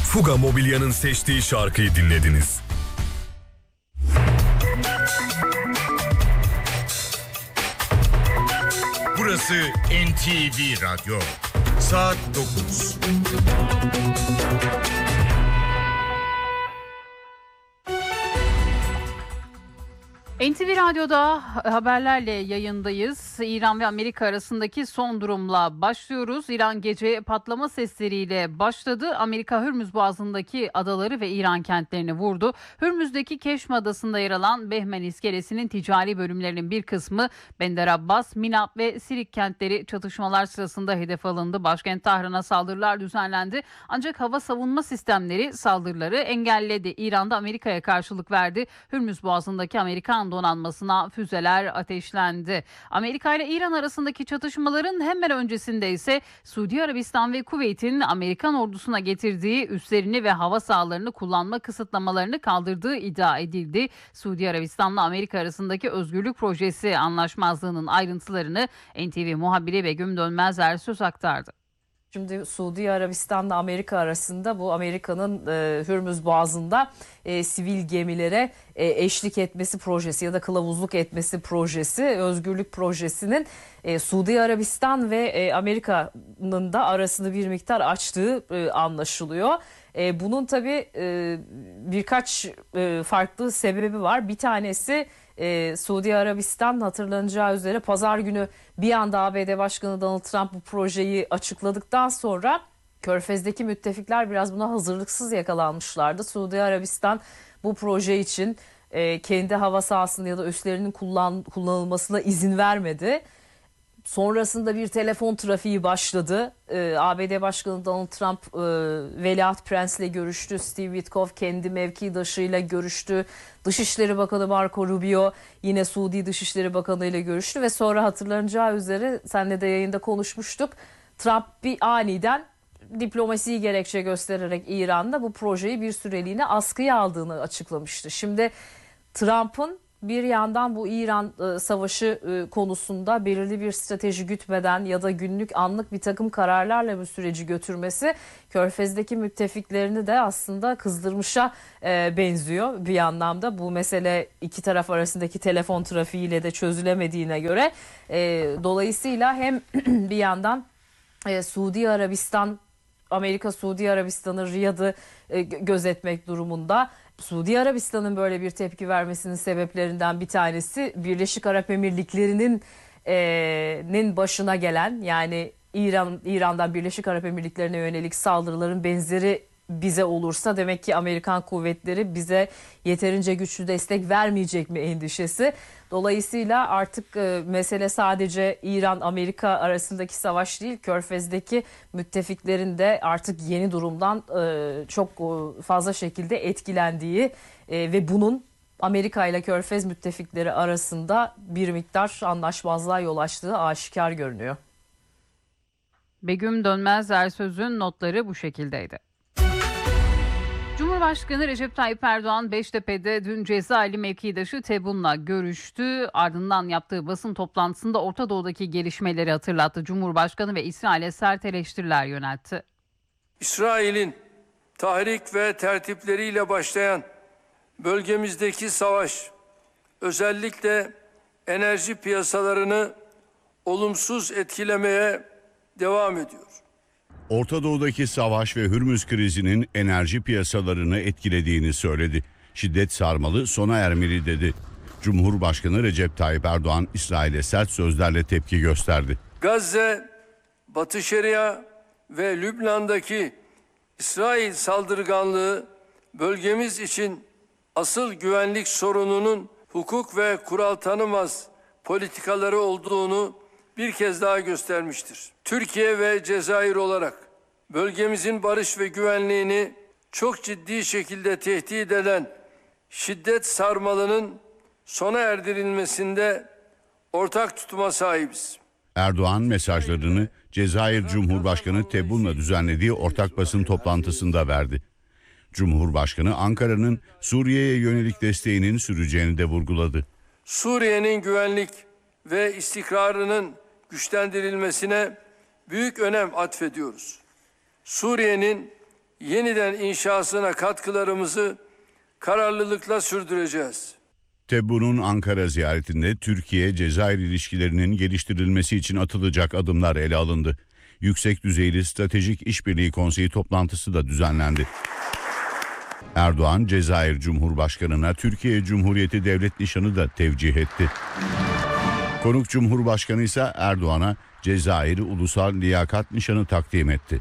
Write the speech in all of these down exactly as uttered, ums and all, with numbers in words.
Fuga Mobilya'nın seçtiği şarkıyı dinlediniz. Burası N T V Radyo. Saat dokuz. N T V Radyo'da haberlerle yayındayız. İran ve Amerika arasındaki son durumla başlıyoruz. İran gece patlama sesleriyle başladı. Amerika Hürmüz Boğazı'ndaki adaları ve İran kentlerini vurdu. Hürmüz'deki Keşm Adası'nda yer alan Behmen iskelesinin ticari bölümlerinin bir kısmı Bender Abbas, Mina ve Sirik kentleri çatışmalar sırasında hedef alındı. Başkent Tahran'a saldırılar düzenlendi. Ancak hava savunma sistemleri saldırıları engelledi. İran'da Amerika'ya karşılık verdi. Hürmüz Boğazı'ndaki Amerikan donanmasına füzeler ateşlendi. Amerika ile İran arasındaki çatışmaların hemen öncesinde ise Suudi Arabistan ve Kuveyt'in Amerikan ordusuna getirdiği üslerini ve hava sahalarını kullanma kısıtlamalarını kaldırdığı iddia edildi. Suudi Arabistan'la Amerika arasındaki özgürlük projesi anlaşmazlığının ayrıntılarını N T V muhabiri Begüm Dönmezer söz aktardı. Şimdi Suudi Arabistan'la Amerika arasında bu Amerika'nın e, Hürmüz Boğazı'nda e, sivil gemilere e, eşlik etmesi projesi ya da kılavuzluk etmesi projesi, özgürlük projesinin e, Suudi Arabistan ve e, Amerika'nın da arasında bir miktar açtığı e, anlaşılıyor. E, bunun tabii e, birkaç e, farklı sebebi var. Bir tanesi Ee, Suudi Arabistan hatırlanacağı üzere pazar günü bir anda A B D Başkanı Donald Trump bu projeyi açıkladıktan sonra Körfez'deki müttefikler biraz buna hazırlıksız yakalanmışlardı. Suudi Arabistan bu proje için e, kendi hava sahasını ya da üslerinin kullan, kullanılmasına izin vermedi. Sonrasında bir telefon trafiği başladı. Ee, A B D Başkanı Donald Trump e, Veliaht Prens'le görüştü. Steve Witkoff kendi mevkidaşıyla görüştü. Dışişleri Bakanı Marco Rubio yine Suudi Dışişleri Bakanı ile görüştü ve sonra hatırlanacağı üzere seninle de yayında konuşmuştuk. Trump bir aniden diplomasiyi gerekçe göstererek İran'da bu projeyi bir süreliğine askıya aldığını açıklamıştı. Şimdi Trump'ın bir yandan bu İran e, savaşı e, konusunda belirli bir strateji gütmeden ya da günlük anlık bir takım kararlarla bu süreci götürmesi Körfez'deki müttefiklerini de aslında kızdırmışa e, benziyor bir anlamda. Bu mesele iki taraf arasındaki telefon trafiğiyle de çözülemediğine göre e, dolayısıyla hem bir yandan e, Suudi Arabistan, Amerika Suudi Arabistan'ı Riyad'ı e, gözetmek durumunda. Suudi Arabistan'ın böyle bir tepki vermesinin sebeplerinden bir tanesi Birleşik Arap Emirlikleri'nin e, nin başına gelen, yani İran İran'dan Birleşik Arap Emirlikleri'ne yönelik saldırıların benzeri bize olursa demek ki Amerikan kuvvetleri bize yeterince güçlü destek vermeyecek mi endişesi. Dolayısıyla artık e, mesele sadece İran-Amerika arasındaki savaş değil, Körfez'deki müttefiklerin de artık yeni durumdan e, çok e, fazla şekilde etkilendiği e, ve bunun Amerika ile Körfez müttefikleri arasında bir miktar anlaşmazlığa yol açtığı aşikar görünüyor. Begüm Dönmezer sözün notları bu şekildeydi. Cumhurbaşkanı Recep Tayyip Erdoğan Beştepe'de dün cezaevli mevkidaşı Tebun'la görüştü. Ardından yaptığı basın toplantısında Orta Doğu'daki gelişmeleri hatırlattı. Cumhurbaşkanı ve İsrail'e sert eleştiriler yöneltti. İsrail'in tahrik ve tertipleriyle başlayan bölgemizdeki savaş özellikle enerji piyasalarını olumsuz etkilemeye devam ediyor. Orta Doğu'daki savaş ve Hürmüz krizinin enerji piyasalarını etkilediğini söyledi. Şiddet sarmalı sona ermeli dedi. Cumhurbaşkanı Recep Tayyip Erdoğan İsrail'e sert sözlerle tepki gösterdi. Gazze, Batı Şeria ve Lübnan'daki İsrail saldırganlığı bölgemiz için asıl güvenlik sorununun hukuk ve kural tanımaz politikaları olduğunu bir kez daha göstermiştir. Türkiye ve Cezayir olarak bölgemizin barış ve güvenliğini çok ciddi şekilde tehdit eden şiddet sarmalının sona erdirilmesinde ortak tutuma sahibiz. Erdoğan mesajlarını Cezayir Cumhurbaşkanı Tebboun'la düzenlediği ortak basın toplantısında verdi. Cumhurbaşkanı Ankara'nın Suriye'ye yönelik desteğinin süreceğini de vurguladı. Suriye'nin güvenlik ve istikrarının güçlendirilmesine büyük önem atfediyoruz. Suriye'nin yeniden inşasına katkılarımızı kararlılıkla sürdüreceğiz. Tebbo'nun Ankara ziyaretinde Türkiye-Cezayir ilişkilerinin geliştirilmesi için atılacak adımlar ele alındı. Yüksek düzeyli Stratejik İşbirliği Konseyi toplantısı da düzenlendi. Erdoğan, Cezayir Cumhurbaşkanı'na Türkiye Cumhuriyeti Devlet Nişanı da tevcih etti. Konuk Cumhurbaşkanı ise Erdoğan'a Cezayir Ulusal Liyakat Nişanı takdim etti.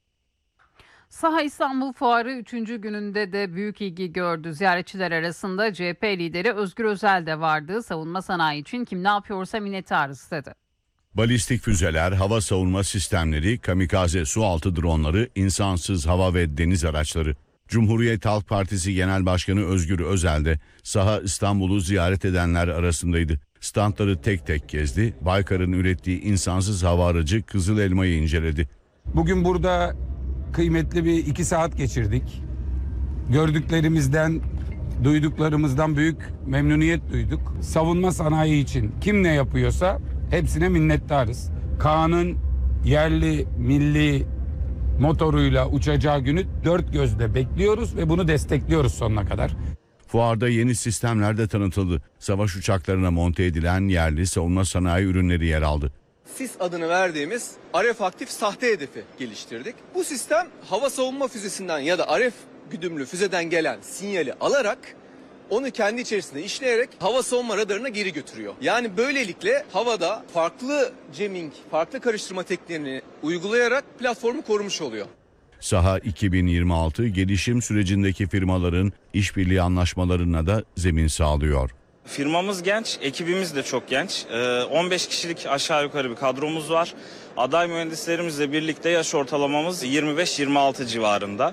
Saha İstanbul Fuarı üçüncü gününde de büyük ilgi gördü. Ziyaretçiler arasında C H P lideri Özgür Özel de vardı. Savunma sanayi için kim ne yapıyorsa minnettarız dedi. Balistik füzeler, hava savunma sistemleri, kamikaze sualtı dronları, insansız hava ve deniz araçları. Cumhuriyet Halk Partisi Genel Başkanı Özgür Özel de Saha İstanbul'u ziyaret edenler arasındaydı. Standları tek tek gezdi, Baykar'ın ürettiği insansız hava aracı Kızıl Elma'yı inceledi. Bugün burada kıymetli bir iki saat geçirdik. Gördüklerimizden, duyduklarımızdan büyük memnuniyet duyduk. Savunma sanayi için kim ne yapıyorsa hepsine minnettarız. Kaan'ın yerli, milli motoruyla uçacağı günü dört gözle bekliyoruz ve bunu destekliyoruz sonuna kadar. Fuarda yeni sistemler de tanıtıldı. Savaş uçaklarına monte edilen yerli savunma sanayi ürünleri yer aldı. SİS adını verdiğimiz R F aktif sahte hedefi geliştirdik. Bu sistem hava savunma füzesinden ya da R F güdümlü füzeden gelen sinyali alarak onu kendi içerisinde işleyerek hava savunma radarına geri götürüyor. Yani böylelikle havada farklı jamming, farklı karıştırma tekniklerini uygulayarak platformu korumuş oluyor. Saha iki bin yirmi altı gelişim sürecindeki firmaların işbirliği anlaşmalarına da zemin sağlıyor. Firmamız genç, ekibimiz de çok genç. on beş kişilik aşağı yukarı bir kadromuz var. Aday mühendislerimizle birlikte yaş ortalamamız yirmi beş yirmi altı civarında.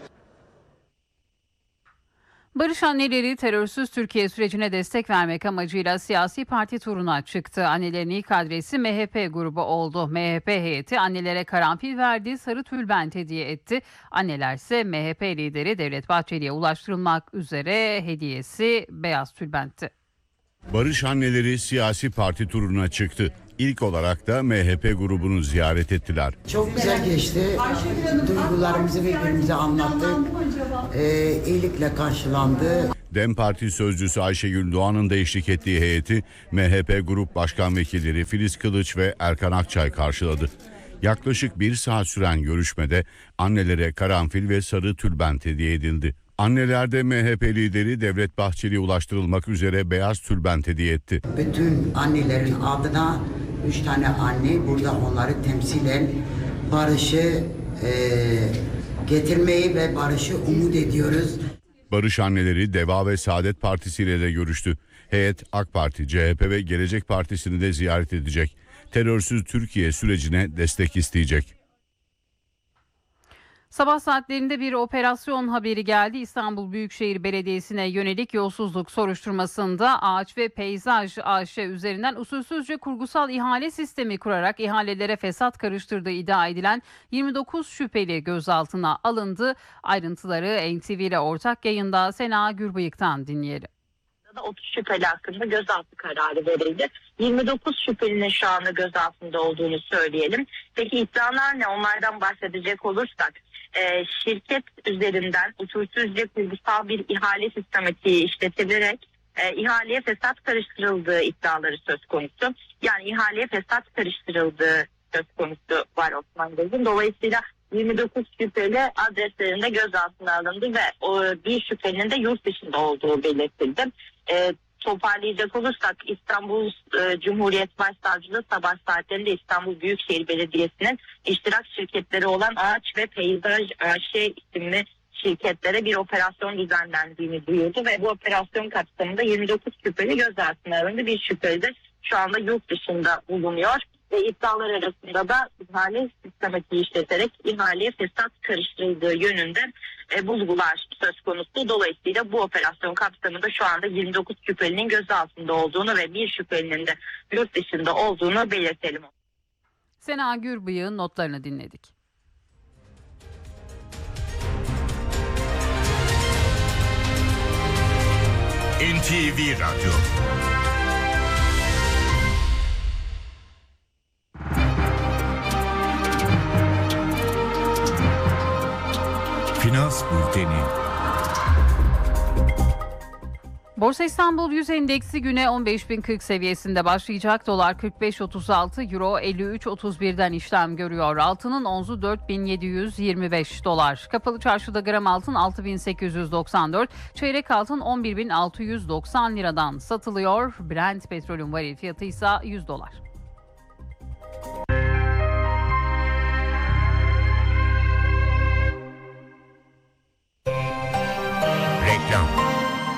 Barış Anneleri terörsüz Türkiye sürecine destek vermek amacıyla siyasi parti turuna çıktı. Annelerin ilk adresi M H P grubu oldu. M H P heyeti annelere karanfil verdi, sarı tülbent hediye etti. Anneler ise M H P lideri Devlet Bahçeli'ye ulaştırılmak üzere hediyesi beyaz tülbentti. Barış Anneleri siyasi parti turuna çıktı. İlk olarak da M H P grubunu ziyaret ettiler. Çok güzel geçti. Duygularımızı birbirimize anlattık. Ee, iyilikle karşılandı. DEM Parti sözcüsü Ayşegül Doğan'ın da eşlik ettiği heyeti M H P Grup Başkan Vekilleri Filiz Kılıç ve Erkan Akçay karşıladı. Yaklaşık bir saat süren görüşmede annelere karanfil ve sarı tülbent hediye edildi. Anneler de M H P lideri Devlet Bahçeli'ye ulaştırılmak üzere beyaz tülbent hediye etti. Bütün annelerin adına üç tane anne burada onları temsilen barışı e, getirmeyi ve barışı umut ediyoruz. Barış Anneleri Deva ve Saadet Partisi ile de görüştü. Heyet AK Parti, C H P ve Gelecek Partisi'ni de ziyaret edecek. Terörsüz Türkiye sürecine destek isteyecek. Sabah saatlerinde bir operasyon haberi geldi. İstanbul Büyükşehir Belediyesi'ne yönelik yolsuzluk soruşturmasında Ağaç ve Peyzaj A Ş üzerinden usulsüzce kurgusal ihale sistemi kurarak ihalelere fesat karıştırdığı iddia edilen yirmi dokuz şüpheli gözaltına alındı. Ayrıntıları N T V ile ortak yayında Sena Gürbıyık'tan dinleyelim. otuz şüpheli hakkında gözaltı kararı verildi. yirmi dokuz şüphelinin şu anda gözaltında olduğunu söyleyelim. Peki iddialar ne? Onlardan bahsedecek olursak e, şirket üzerinden usulsüzce kurgusal bir ihale sistematiği işletilerek e, ihaleye fesat karıştırıldığı iddiaları söz konusu. Yani ihaleye fesat karıştırıldığı söz konusu var Osman Bey'in. Dolayısıyla yirmi dokuz şüpheli adreslerinde gözaltına alındı ve o bir şüphelinin de yurt dışında olduğu belirtildi. E, toparlayacak olursak İstanbul e, Cumhuriyet Başsavcılığı sabah saatlerinde İstanbul Büyükşehir Belediyesi'nin iştirak şirketleri olan Ağaç ve Peyzaj A Ş isimli şirketlere bir operasyon düzenlendiğini duyurdu ve bu operasyon kapsamında yirmi dokuz şüpheli gözaltına alındı. Bir şüpheli de şu anda yurt dışında bulunuyor. Ve iddialar arasında da ihale sistematiği işleterek ihaleye fesat karıştırıldığı yönünde e, bulgular söz konusu. Dolayısıyla bu operasyon kapsamında şu anda yirmi dokuz şüphelinin gözaltında olduğunu ve bir şüphelinin de yurt dışında olduğunu belirtelim. Sena Gürbıyık'ın notlarını dinledik. N T V Radyo. Finans Finans Bülteni. Borsa İstanbul Yüz Endeksi güne on beş bin kırk seviyesinde başlayacak. Dolar kırk beş otuz altı, Euro elli üç otuz birden işlem görüyor. Altının onzu dört bin yedi yüz yirmi beş dolar. Kapalı çarşıda gram altın altı bin sekiz yüz doksan dört, çeyrek altın on bir bin altı yüz doksan liradan satılıyor. Brent petrolün varil fiyatı ise yüz dolar.